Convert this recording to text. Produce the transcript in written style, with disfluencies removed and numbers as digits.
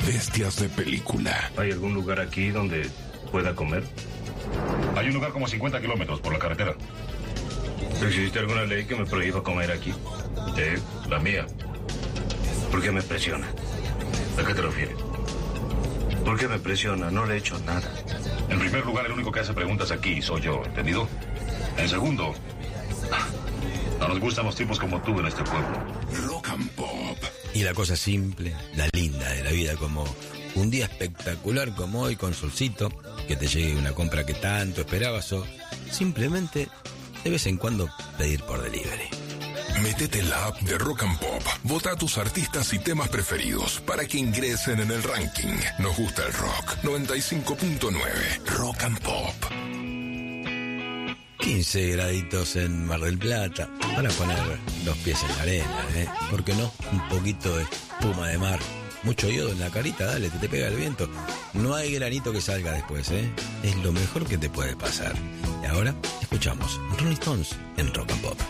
bestias de película. ¿Hay algún lugar aquí donde pueda comer? Hay un lugar como 50 kilómetros por la carretera. ¿Existe alguna ley que me prohíba comer aquí? Sí, la mía. ¿Por qué me presiona? ¿A qué te refieres? ¿Por qué me presiona? No le he hecho nada. En primer lugar, el único que hace preguntas aquí soy yo, ¿entendido? En segundo, no nos gustan los tipos como tú en este pueblo. Rock and Pop. Y la cosa simple, la linda de la vida, como un día espectacular como hoy con solcito, que te llegue una compra que tanto esperabas, o simplemente de vez en cuando pedir por delivery. Métete en la app de Rock and Pop. Vota a tus artistas y temas preferidos para que ingresen en el ranking. Nos gusta el rock. 95.9 Rock and Pop. 15 graditos en Mar del Plata, para poner los pies en la arena, ¿por qué no? Un poquito de espuma de mar, mucho yodo en la carita, dale, que te pega el viento. No hay granito que salga después, es lo mejor que te puede pasar. Y ahora escuchamos Rolling Stones en Rock and Pop.